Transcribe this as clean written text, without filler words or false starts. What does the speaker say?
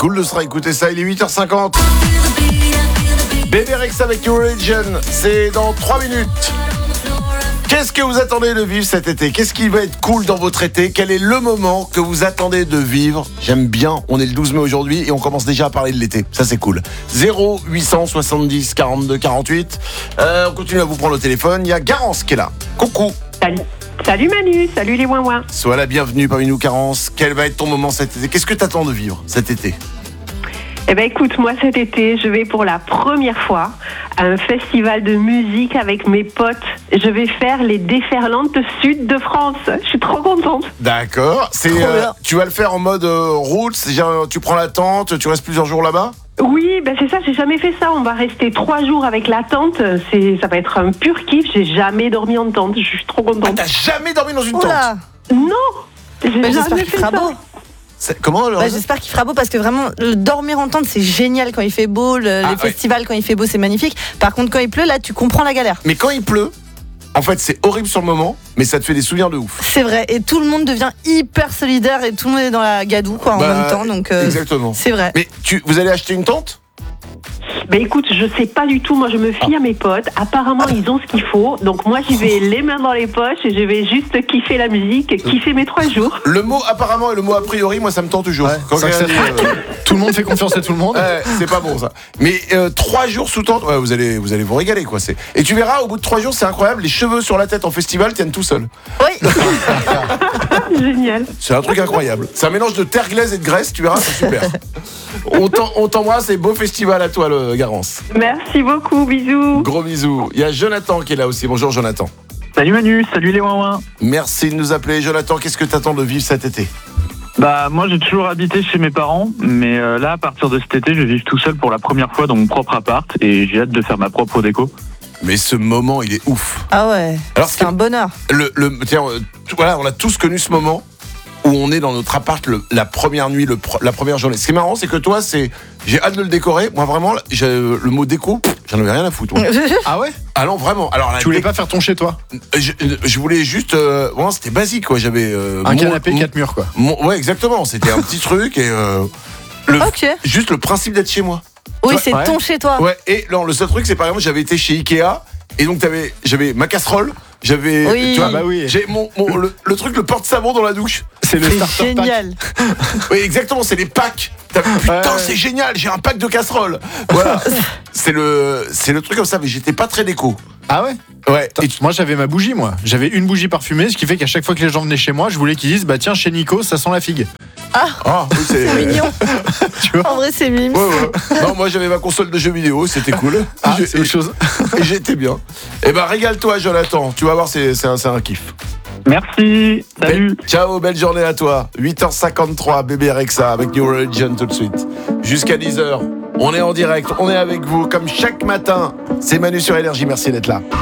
cool de se réécouter ça. Il est 8h50. Bébé Rexha avec New Religion, c'est dans 3 minutes. Qu'est-ce que vous attendez de vivre cet été ? Qu'est-ce qui va être cool dans votre été ? Quel est le moment que vous attendez de vivre ? J'aime bien, on est le 12 mai aujourd'hui et on commence déjà à parler de l'été. Ça c'est cool. 0870 42 48. On continue à vous prendre le téléphone. Il y a Garance qui est là. Coucou. Salut Manu, salut les ouin-ouin. Sois la bienvenue parmi nous Garance. Quel va être ton moment cet été ? Qu'est-ce que tu attends de vivre cet été ? Eh ben écoute, moi cet été, je vais pour la première fois à un festival de musique avec mes potes. Je vais faire les déferlantes sud de France. Je suis trop contente. D'accord. Tu vas le faire en mode route, c'est-à-dire tu prends la tente, tu restes plusieurs jours là-bas ? Oui, ben c'est ça, j'ai jamais fait ça. On va rester 3 jours avec la tente. Ça va être un pur kiff. J'ai jamais dormi en tente. Je suis trop contente. Ah, t'as jamais dormi dans une tente ? Non, j'ai j'espère jamais qu'il fait fera ça. beau. Comment alors ? J'espère qu'il fera beau parce que vraiment, dormir en tente, c'est génial quand il fait beau. Les festivals, quand il fait beau, c'est magnifique. Par contre, quand il pleut, là, tu comprends la galère. Mais quand il pleut, en fait, c'est horrible sur le moment, mais ça te fait des souvenirs de ouf. C'est vrai. Et tout le monde devient hyper solidaire et tout le monde est dans la gadoue, quoi, en même temps. Donc, exactement. C'est vrai. Mais vous allez acheter une tente ? Ben écoute, je sais pas du tout. Moi, je me fie à mes potes. Apparemment, ils ont ce qu'il faut. Donc moi, j'y vais les mains dans les poches et je vais juste kiffer la musique, kiffer mes 3 jours. Le mot apparemment et le mot a priori, moi, ça me tente toujours. Ouais, Quand quelqu'un dit, tout le monde fait confiance à tout le monde. c'est pas bon ça. Mais 3 jours sous tente, vous allez vous régaler quoi. Et tu verras, au bout de 3 jours, c'est incroyable. Les cheveux sur la tête en festival tiennent tout seuls. Oui. Génial. C'est un truc incroyable. C'est un mélange de terre glaise et de graisse, tu verras, c'est super. On t'embrasse et beau festival à toi, le Garance. Merci beaucoup, bisous. Gros bisous. Il y a Jonathan qui est là aussi. Bonjour Jonathan. Salut Manu, salut les ouin-ouin. Merci de nous appeler. Jonathan, qu'est-ce que t'attends de vivre cet été ? Bah moi j'ai toujours habité chez mes parents, mais là à partir de cet été je vais vivre tout seul pour la première fois dans mon propre appart et j'ai hâte de faire ma propre déco. Mais ce moment, il est ouf. Ah ouais. Alors, c'est un bonheur. Voilà, on a tous connu ce moment où on est dans notre appart la première nuit, la première journée. Ce qui est marrant, c'est que toi, j'ai hâte de le décorer. Moi, vraiment, le mot déco, j'en avais rien à foutre. Moi. Ah ouais ? Ah non, vraiment. Alors, Tu voulais pas faire ton chez toi ? je voulais juste. C'était basique, quoi. J'avais un canapé, 4 murs, quoi. Ouais, exactement. C'était un petit truc et Ok. juste le principe d'être chez moi. Oui, c'est ton chez toi. Ouais. Et non, le seul truc, c'est par exemple, j'avais été chez Ikea et donc j'avais ma casserole. J'avais, oui. tu vois, oui. j'ai le truc, le porte-savon dans la douche. C'est le starter génial. pack. Oui, exactement, c'est les packs. Putain, c'est génial, j'ai un pack de casseroles. Voilà. c'est le truc comme ça, mais j'étais pas très déco. Ah ouais ? Ouais. Moi j'avais ma bougie, moi. J'avais une bougie parfumée, ce qui fait qu'à chaque fois que les gens venaient chez moi, je voulais qu'ils disent bah tiens, chez Nico, ça sent la figue. Ah, oui, C'est mignon. Tu vois ? En vrai, c'est mime. Ouais. Non, moi j'avais ma console de jeux vidéo, c'était cool. C'est autre chose. Et j'étais bien. Et ben régale-toi, Jonathan. Tu vas voir, c'est un kiff. Merci, salut. Ciao, belle journée à toi. 8h53, Bébé Rexha avec New Religion tout de suite. Jusqu'à 10h, on est en direct, on est avec vous comme chaque matin. C'est Manu sur Énergie, merci d'être là.